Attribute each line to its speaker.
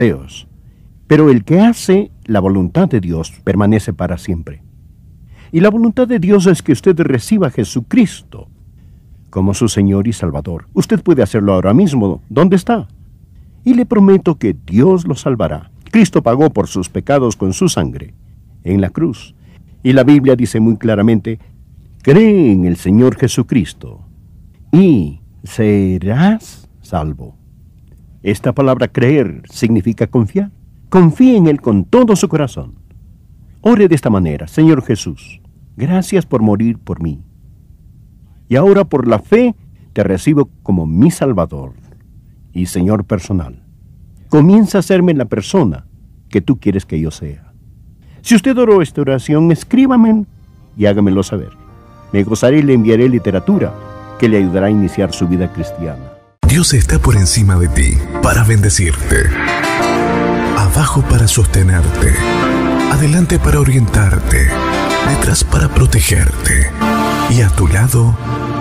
Speaker 1: deseos. Pero el que hace la voluntad de Dios permanece para siempre. Y la voluntad de Dios es que usted reciba a Jesucristo como su Señor y Salvador. Usted puede hacerlo ahora mismo, ¿dónde está? Y le prometo que Dios lo salvará. Cristo pagó por sus pecados con su sangre en la cruz. Y la Biblia dice muy claramente, cree en el Señor Jesucristo y serás salvo. Esta palabra creer significa confiar. Confíe en Él con todo su corazón. Ore de esta manera: Señor Jesús, gracias por morir por mí. Y ahora por la fe te recibo como mi Salvador y Señor personal. Comienza a hacerme la persona que tú quieres que yo sea. Si usted oró esta oración, escríbame y hágamelo saber. Me gozaré y le enviaré literatura que le ayudará a iniciar su vida cristiana.
Speaker 2: Dios está por encima de ti para bendecirte, abajo para sostenerte, adelante para orientarte, detrás para protegerte y a tu lado